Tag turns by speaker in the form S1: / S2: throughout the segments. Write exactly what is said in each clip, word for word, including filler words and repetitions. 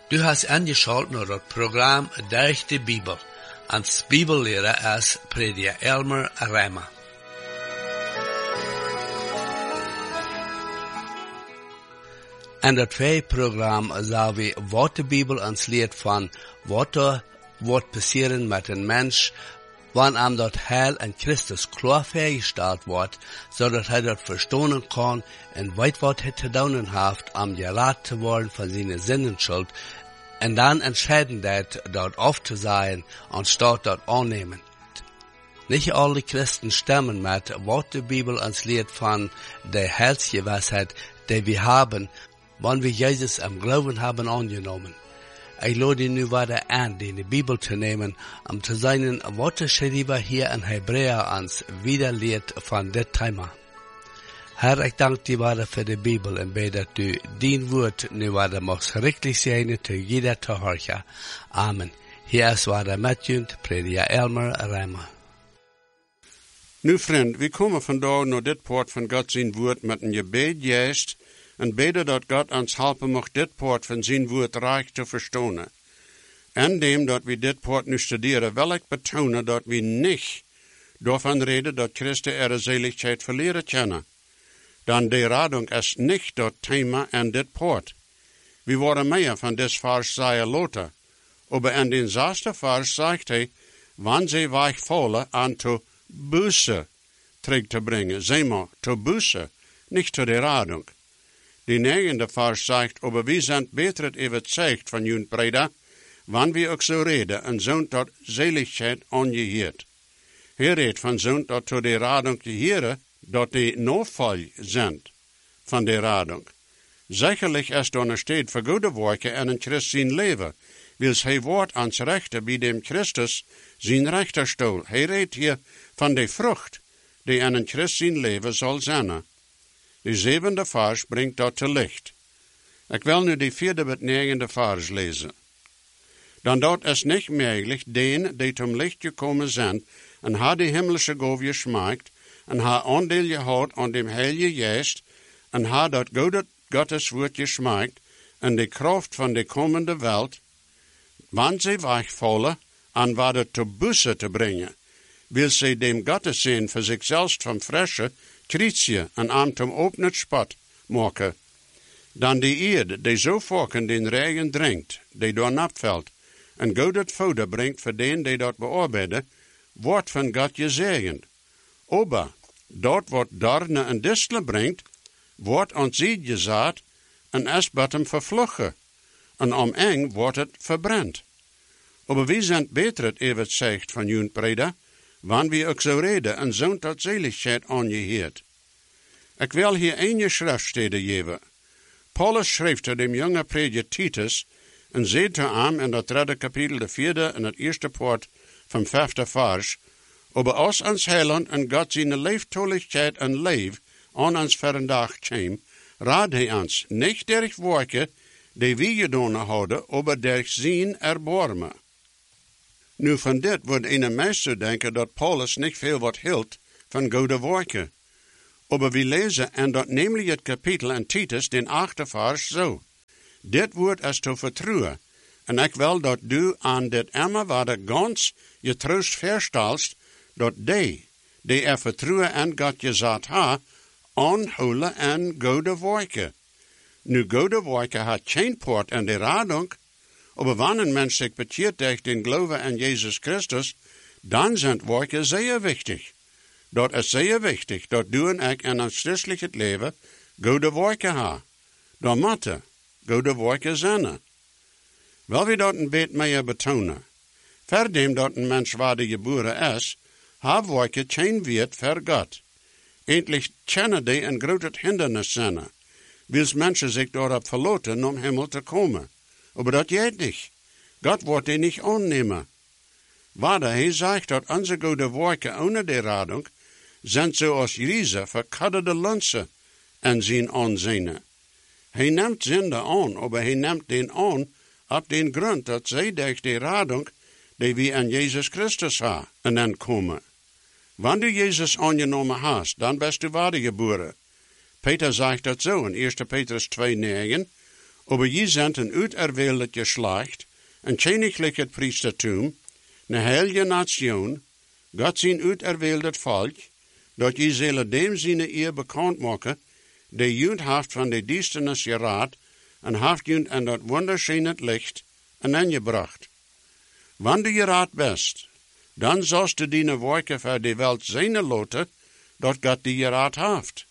S1: Du hast angeschaut naar het programma Durch de Bibel. Als Bibellehrer is prediker Elmer Reimer. In dat tweede programma zal we wat de Bibel ons leert van wat er wordt passeren met een mens, wanneer hem dat heil in Christus klaar vrijgesteld wordt, zodat hij dat verstaan kan en weet wat hij te doen heeft om geraad te worden van zijn zinnenschuld, en dan entscheiden dat dat af te zijn, anstatt dat aannemen. Niet alle Christen stemmen met wat de Bibel ons leert van de heilsgewissheid die we hebben, wanneer we Jezus im Glauben haben angenomen. Ik lade nu weer aan de Bibel te nemen, om te zien wat de schrijver hier in Hebräer ons wieder leert van dit thema. Herr, ik dank dir weer voor de Bibel en bid dat du dien woord nu weer mag richtig zijn te jeder te horen. Amen. Hier is weer met je, prediker Elmer Reimer.
S2: Nu vriend, we komen vandaag naar dit poort van God zijn woord met een gebed juist, en bidden dat God ons helpen mag dit poort van zijn woord recht te verstaan. En dem dat we dit poort nu studeren, wil ik betonen dat we niet daarvan reden dat Christus ihre Seligkeit verleren kennen. Dan de radung is niet dat thema en dit poort. We worden meer van dit vers zeggen later. Aber in den zesde vers zegt hij, wanneer zij weich vallen aan te buße terug te brengen. Zeg maar, te buße, niet te de radung. De negende vers zegt, aber we zijn beter het overtuigd van jullie prediker, wanneer we ook zo reden, en zo'n tot Seligkeit aangeheerd. Hij redt van zo'n tot to de radung geheren, dat die noodval zijn van de radung. Zekerlijk is er een steed voor goede werken en een Christ zijn leven, wils hij wordt ans rechter bij dem Christus zijn rechterstoel. Hij redt hier van de vrucht, die in een Christ zijn leven zal zijn. De zevende vers brengt dat te licht. Ik wil nu de vierde met negende vers lezen. Dan dat is niet mogelijk, den die zum licht gekomen zijn, en ha de himmlische goof geschmaakt, en ha aandeel gehad aan dem heilige geest, en ha dat goede Gottes woord geschmaakt, en de kracht van de komende wereld, wanneer zij wegvallen, en wat het te busse te brengen, wil zij dem Gottes zijn voor zichzelf van frische, krietje en aan tom opnet spot maken. Dan die eerde, die zo vaak in den regen drinkt, die door napvalt, en God het voeder brengt voor den die dat bearbeiden, wordt van God gezegend. Aber, dat wat darne en distle brengt, wordt ons zied gezaad, en is bat hem vervlogen, en om eng wordt het verbrand. Aber wie zijn beter het evet zegt van jullie prediker, wanneer we ook zo reden en zo'n tot Seligkeit aangeheerd. Ik wil hier een schriftstede geven. Paulus schreef te dem jonge prediker Titus, en zei te hem in dat derde kapitel, de vierde en het eerste poort van vijfde vers, over ons ans heiland en God zijn leeftoligheid en leef aan ons verendag kwam, raad hij ons niet durch werken die we gedaan hadden, aber durch zijn erbarmen. Nu van dit wordt een meester denken dat Paulus niet veel wat hield van goede werken. Aber we lezen en dat namelijk het kapitel in Titus, den achte vers, zo. Dit woord is te vertrouwen, en ik wil dat du aan dit emmer waarde gans je troost verstelst, dat die, die er vertrouwen en God gezet ha, aanhouden en goede werken. Nu goede werken had geen poort in de radung, aber wanneer een mens zich bekeert durch den Glauben an Jesus Christus, dan zijn werken zeer wichtig. Dat is zeer wichtig, dat du en ik in ons christelijk leven goede werken ha. Dan moeten goede werken zijn. Wil we dat een beetje meer betonen? Verdem dat een mens waarde geboren is, ha werken geen wert voor God. Eindelijk kennen die een groot hindernis zijn, wils mensen zich daarop verloten om hemel te komen. Aber dat geht niet. God wordt die niet aannemen. Waarde, hij zegt dat onze goede werken onder de radung zijn zoals riesen verkadderde lansen en zijn aanzien. Hij neemt zinde aan, aber hij neemt den aan op den grond dat zij durch de radung die we aan Jezus Christus ha en dan komen. Wanneer du Jezus aangenomen hast, dan bist du wedergeboren. Peter zegt dat zo in eerste Petrus twee negen. Aber je zijn een uiterwählt geslacht, een königlijk priestertum, een heilige nation, Gott zijn uiterwählt volk, dat je zullen dem zijn eer bekend maken, de junt haft van de duisternis geraad, en haft junt aan dat wunderschöne licht en aangebracht. Wanneer je raad best, dan zost du die werken voor de welt zijn loten, dat God die je raad haft.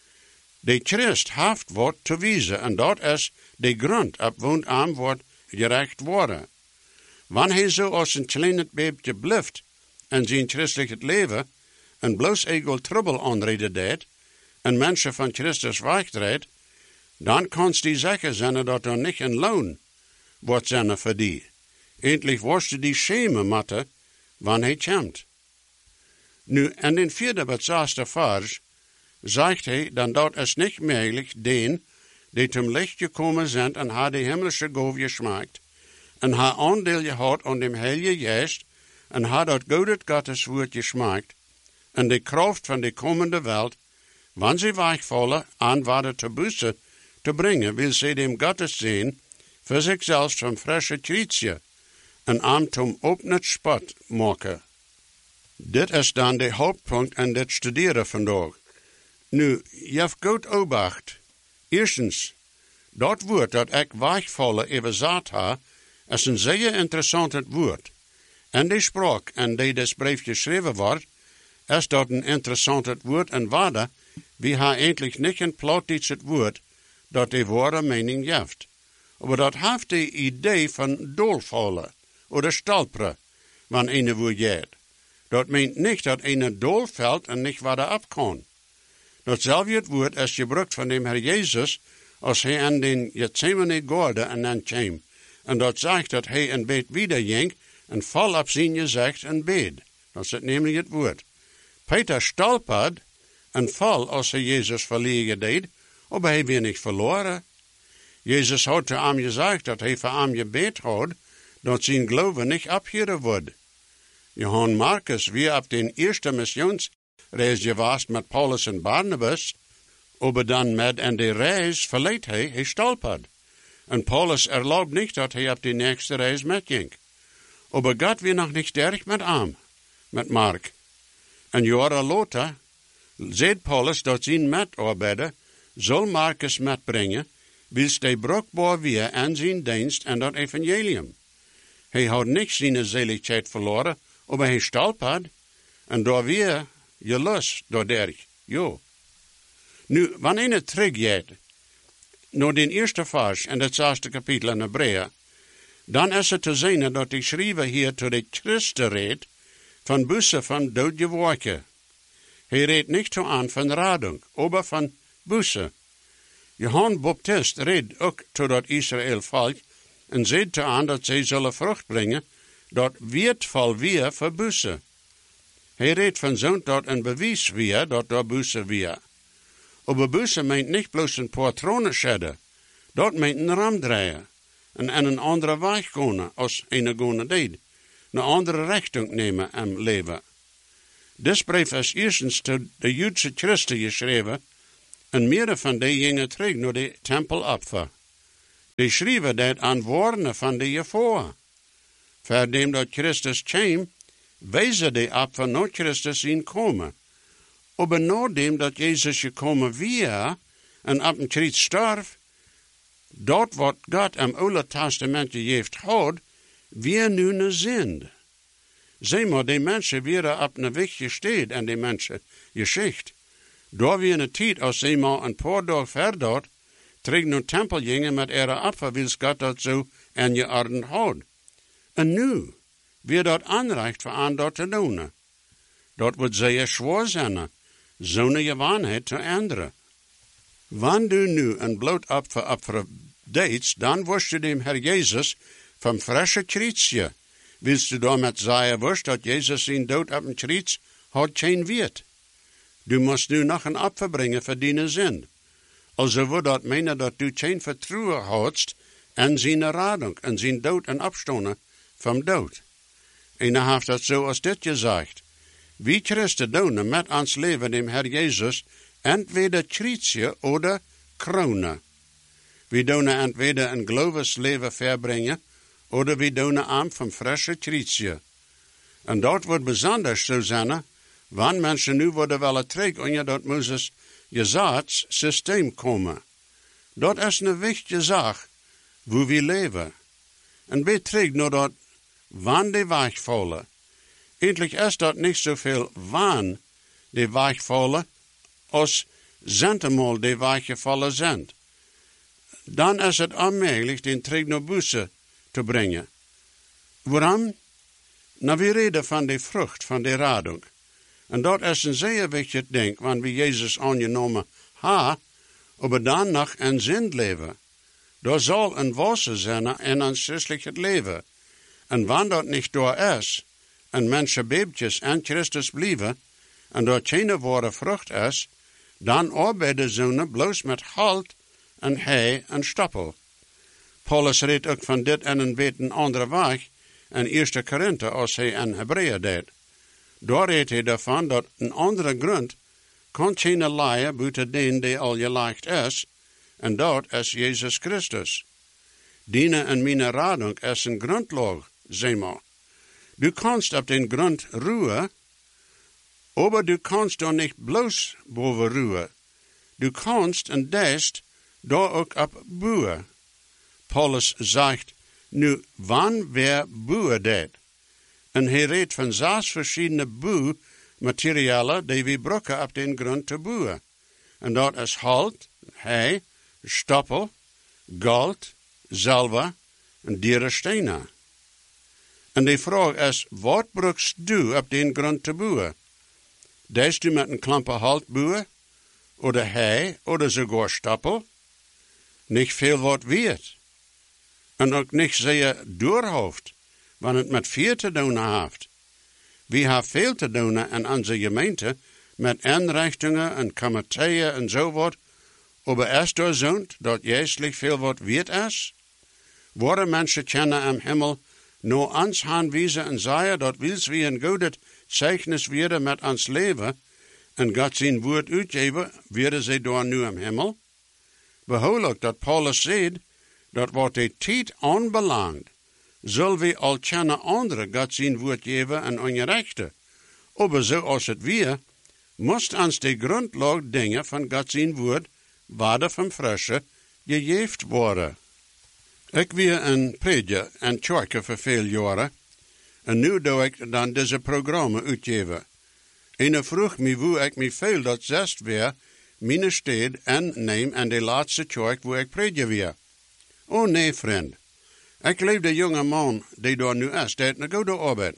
S2: De Christ haft wordt te wijzen, en dat is de grond op woont aan wordt gerecht worden. Wanneer hij zo als een klein beebje blijft, en zijn christelijk leven, en bloos egel trubbel aanreden deed, en mensen van Christus wegdreed, dan kanst die zeggen zijn dat er niet een loon wordt zijn voor die. Eindelijk worst die schemen matte, wanneer hij komt. Nu, en in vierde wat zesde vers, zegt hij dan dat is niet mogelijk den, die zum licht gekomen zijn en ha de himmlische goof geschmaakt, en ha aandeel gehad aan dem heilige geest, en ha dat godet Gottes woord geschmaakt, en de kracht van de komende welt, wanneer ze wegvallen, aanwaarde te bussen te brengen, wil ze dem Gottes zien, voor zichzelf van frische krietje, en aan tom opnet spot maken. Dit is dan de hoofdpunt en dit studeren vandaag. Nu, je hebt goed obacht. Eerstens, dat woord dat ik wegvallen even zat ha, is een zeer interessant woord. En die spraak en die des brief geschreven wordt, is dat een interessant woord en waarde, wie ha eindelijk niet een plaatdienst het woord, dat de ware mening heeft. Maar dat heeft de idee van doolvallen, of stalperen, wanneer een woord jeet. Dat meent niet dat een dool valt en niet waar af kan. Datzelfde woord is gebruikt van de Heer Jezus, als hij aan den Gethsemane gorde en dan kwam. En dat zegt dat hij een beet wieder ging, en val op zijn gezicht en beet. Dat is het namelijk het woord. Peter stolperd en val als hij Jezus verlegen deed, maar hij weer niet verloren. Jezus had te hem gezegd dat hij voor hem gebed had, dat zijn geloof niet afgehouden wordt. Johann Marcus, wie op den eerste missionsreis geweest met Paulus en Barnabas, aber dan met en de reis verleed hij, hij stolperd. En Paulus erlaubt niet dat hij op de nächste reis metging. Aber God weer nog niet sterk met hem, met Mark. En jaren later zegt Paulus dat zijn metarbeider zal Marcus metbrengen, wils hij bruikbaar weer aan zijn dienst en dat evangelium. Hij had niet zijn zeligheid verloren, maar hij stolperd, en daar weer je lust, daardoor, jo. Nu, wanneer het teruggaat, naar den eerste vers en het zesde kapitel in Hebreeën, dan is het te zien dat ik schrijven hier tot de Christen reed, van bussen van dood werken. Hij reed niet zo aan van radung, maar van bussen. Johann Baptist reed ook tot dat Israël volk en zei te aan dat zij zullen vrucht brengen, dat wird val weer voor bussen. Hij reed van zo'n dat een bewijs weer, dat door bussen weer. Aber bussen meint niet bloos een paar tronen schedden, dat meint een ram draaien, en in een andere weg gaan als een gewone deed, een andere richting nemen en leven. Dit brief is eerstens tot de Joodse Christen geschreven, en meerdere van die gingen terug naar de tempelopfer. Die schreven dat aan woorden van de jevoor. Verdem dat Christus kwam, wezen die opfer naar Christus zien komen. Aber nadat dat Jezus gekomen weer en op een kruis stierf, dat wat God im Oude Testament heeft had, weer nu een zind. Zeg maar, die mensen weer op een weg gesteed en die mensen geschicht. Daar weer een tijd, als ze maar een paar dagen verder, terug naar de tempel gingen met ihre opfer, wils God dat zo en je orden had. En nu, weer dat aanrecht voor aan dat te doen. Dat wordt zeer zwaar zijn, zo'n gewaanheid te änderen. Wanneer du nu een bloedopfer opfer deed, dan worst je dem Herr Jezus van frische krietje. Willst du damit zeggen worst dat Jezus zijn dood op een kruis had geen weet? Du musst nu nog een opfer brengen voor die zin. Also wordt dat menen dat du geen vertrouwen hadst en zijn radung en zijn dood en opstonen van dood. En hij heeft dat zo als dit gezegd. Wie Christen doen met ons leven dem Herr Jezus, entweder krietje oder kronen. We doen entweder een geloofsleven verbrengen, oder we doen aan van frisse krietje. En dat wordt bijzonders zo zijn, wanneer mensen nu worden willen trekken onder dat Moses Jezaats systeem komen. Dat is een wichtige zaak, hoe we leven. En we trekken naar dat waan die weichvallen. Eindelijk is dat niet zoveel waan die weichvallen, als zentemal die weichgevallen zijn. Dan is het onmogelijk den trek naar buiten te brengen. Waarom? Nou, we reden van de vrucht, van de radung. En dat is een zeer wichtig ding, wanneer we Jezus aangenomen ha, maar dan nog een zin leven. Daar zal een wasser zijn en een christelijk leven. En wanneer dat niet door is, en mensen beebtjes aan Christus blijven, en dat geen ware vrucht is, dan arbeiden ze bloos met halt en hei en stoppel. Paulus redt ook van dit en een beetje andere weg in Eerste Korinthe als hij in Hebreeën deed. Daar redt hij daarvan dat een andere grond kan geen leien buiten den die al gelegd is, en dat is Jezus Christus. Dienen en mijn radung is een grondlag, zeg maar. Du kannst op den grond ruhen, aber du kannst er niet bloos boven ruhen. Du kannst en dest daar ook op boeren. Paulus zegt, nu, wanneer wer boeren deed. En hij redt van zes verschillende boermaterialen die we gebruiken op den grond te boeren. En dat is halt, hei, stoppel, goud, zilver en dierenstenen. En de vraag is, wat gebruikst du op den grond te boeren? Deest du met een klampe halt boeren? Oder hei, oder sogar stoppel? Niet veel wat weet. En ook niet zeer doorhoofd, wanneer het met veel te doen heeft. We hebben veel te doen in onze gemeente, met inrichtingen en comiteeën en zo wat, maar is er zo dat juistelijk veel wat weet is? Worden mensen kennen am Himmel, no ons aanwijzen en zeggen dat wils we een goede zeichnis werden met ons leven, en God zijn woord uitgeven, werden ze door nu am Himmel? Behoud ook dat Paulus zegt, dat wat de tijd aanbelangt, zullen we al kennen anderen God zijn woord geven en ongerechte. Maar zoals het weer, moest ons de grondlag dingen van God zijn woord, waarde van frische, gegeven worden. Ik weer een prediker en kerk voor veel jaren, en nu doe ik dan deze programma uitgeven. En vroeg me hoe ik me veel dat zest weer, mijn stad en neem en de laatste kerk waar ik prediker weer. Oh nee, vriend. Ik leef de jonge man die daar nu is, die een goede arbeid.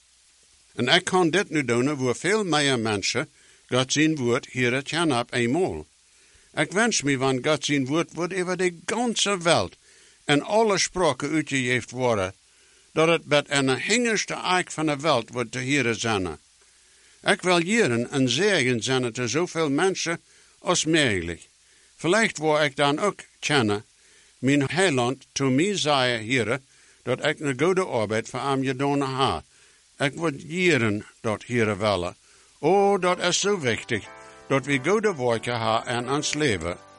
S2: En ik kan dit nu doen waar veel meer mensen God zijn woord hier kennen op eenmaal. Ik wens me van God zijn woord wordt over de ganze wereld en alle spraken uitgegeven worden, dat het bij een hingerste eik van de wereld wordt te horen zijn. Ik wil hier een zegen zijn te zoveel mensen als mogelijk. Vielleicht wil ik dan ook kennen, mijn heiland to mij zei hier, dat ik een goede arbeid voor hem gedaan heb. Ik wil jaren dat hier willen. Oh, dat is zo wichtig, dat we goede werken hebben in ons leven.